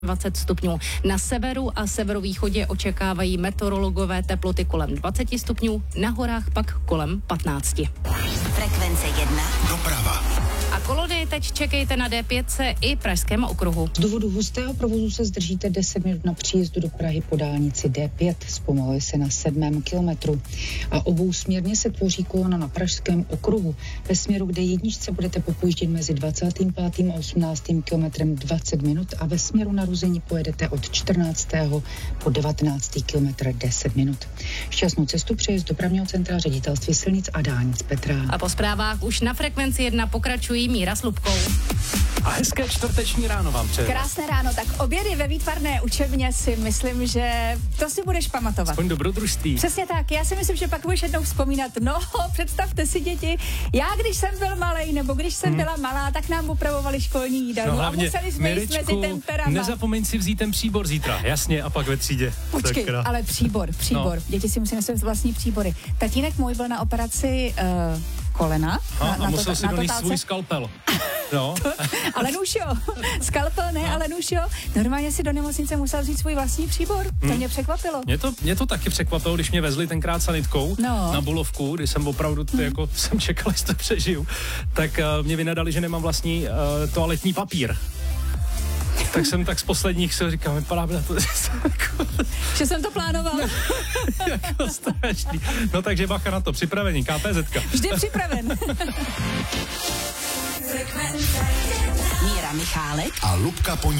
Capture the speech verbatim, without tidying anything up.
dvacet stupňů. Na severu a severovýchodě očekávají meteorologové teploty kolem dvacet stupňů, na horách pak kolem patnáct. Frekvence jedna. Doprava. A kolony teď čekejte na D pět i pražském okruhu. Z důvodu hustého provozu se zdržíte deset minut na příjezdu do Prahy po dálnici D pět. Zpomaluje se na sedmém kilometru. A obousměrně se tvoří kolona na pražském okruhu. Ve směru, kde jedničce budete popouždět mezi dvacátým pátým a osmnáctým kilometrem dvacet minut a ve směru na Ruzení pojedete od čtrnáctého po devatenáctý kilometr deset minut. Šťastnou cestu přeje z dopravního centra Ředitelství silnic a dálnic Petra. A po zprávách už na Frekvenci jedna pokračují Míra s Lubkou. A hezké čtvrteční ráno vám přeju. Krásné ráno, tak obědy ve výtvarné učebně si myslím, že to si budeš pamatovat. Aspoň dobrodružství. Přesně tak, já si myslím, že pak budeš jednou vzpomínat, no, představte si děti, já když jsem byl malej, nebo když jsem hmm. byla malá, tak nám upravovali školní jídelnu no, a museli jsme jíst mezi temperama. Nezapomeň si vzít ten příbor zítra, jasně, a pak ve třídě. Počkej, Sakra. ale příbor, příbor, no. Děti si musí nosit vlastní příbory. Tatínek můj byl na operaci uh, kolena. Ha, na, a na musel to, si donést svůj skalpel. No. Ale nůž jo, skalpel ne, no. ale nůž jo. Normálně si do nemocnice musel vzít svůj vlastní příbor, to hmm. mě překvapilo. Mě to, mě to taky překvapilo, když mě vezli tenkrát sanitkou no. na Bulovku, kdy jsem opravdu, hmm. jako jsem čekal, jestli to přežiju, tak uh, mě vynadali, že nemám vlastní uh, toaletní papír. Tak jsem tak z posledních si říkal, vypadá by na to, že jsem to plánoval. Jako strašný. No takže bacha na to, připravení, KPZka. Vždy připraven. Míra Michálek a Lubka po ní.